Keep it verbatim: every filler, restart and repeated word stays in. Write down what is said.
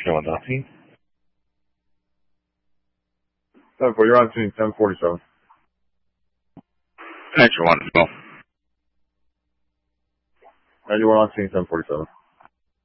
one nineteen. seven four, you're on scene ten forty-seven. Extra one as well. And you're on scene ten forty-seven.